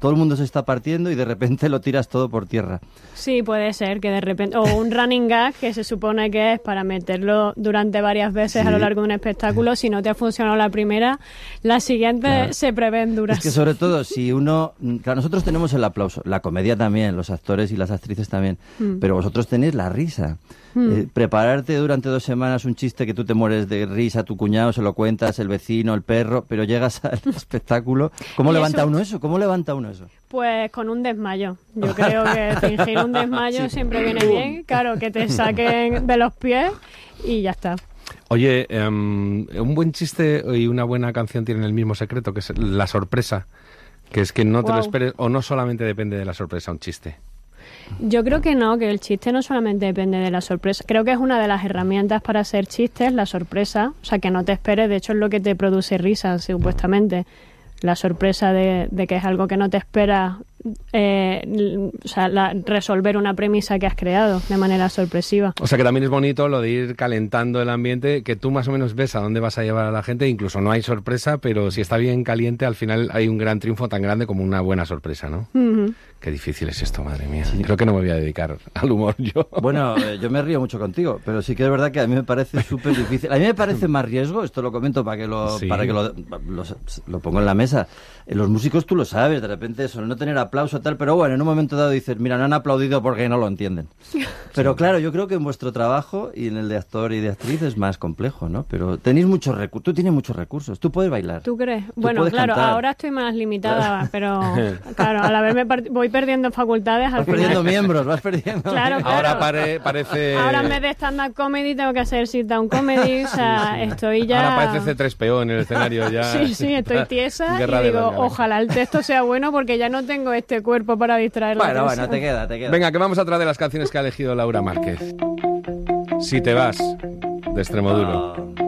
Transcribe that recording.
todo el mundo se está partiendo y de repente lo tiras todo por tierra. Sí, puede ser que de repente... O un running gag que se supone que es para meterlo durante varias veces a lo largo de un espectáculo. Si no te ha funcionado la primera, las siguientes se prevén duras. Es que sobre todo si uno... Claro, nosotros tenemos el aplauso, la comedia también, los actores y las actrices también, pero vosotros tenéis la risa. Prepararte durante 2 semanas un chiste que tú te mueres de risa, tu cuñado se lo cuentas, el vecino, el perro, pero llegas al espectáculo. ¿Cómo levanta uno eso? ¿Cómo levanta uno eso? Pues con un desmayo. Yo creo que fingir un desmayo siempre viene bien. Claro, que te saquen de los pies y ya está. Oye, un buen chiste y una buena canción tienen el mismo secreto, que es la sorpresa. Que es que no te lo esperes, o no solamente depende de la sorpresa un chiste. Yo creo que no, que el chiste no solamente depende de la sorpresa. Creo que es una de las herramientas para hacer chistes, la sorpresa. O sea, que no te esperes, de hecho es lo que te produce risa, supuestamente. La sorpresa de que es algo que no te esperas, resolver una premisa que has creado de manera sorpresiva. O sea que también es bonito lo de ir calentando el ambiente, que tú más o menos ves a dónde vas a llevar a la gente, incluso no hay sorpresa, pero si está bien caliente, al final hay un gran triunfo tan grande como una buena sorpresa, ¿no? Uh-huh. Qué difícil es esto, madre mía. Sí. Creo que no me voy a dedicar al humor yo. Bueno, yo me río mucho contigo, pero sí que es verdad que a mí me parece súper difícil. A mí me parece más riesgo, esto lo comento para que lo pongo en la mesa. Los músicos tú lo sabes, de repente suelen no tener aplauso tal, pero bueno, en un momento dado dices, mira, no han aplaudido porque no lo entienden. Pero claro, yo creo que en vuestro trabajo y en el de actor y de actriz es más complejo, ¿no? Pero tenéis muchos recursos, tú tienes muchos recursos, tú puedes bailar. ¿Tú crees? Bueno, claro, cantar. Ahora estoy más limitada, pero claro, a la vez voy perdiendo facultades al final. Vas perdiendo miembros, vas perdiendo. Claro. Ahora parece... Ahora en vez de stand-up comedy tengo que hacer sit-down comedy, o sea, estoy ya... Ahora parece C3PO en el escenario ya. Sí, estoy tiesa y digo, ojalá el texto sea bueno porque ya no tengo este cuerpo para distraerlo. Bueno, te queda. Venga, que vamos a traer de las canciones que ha elegido Laura Márquez. Si te vas, de Extremoduro.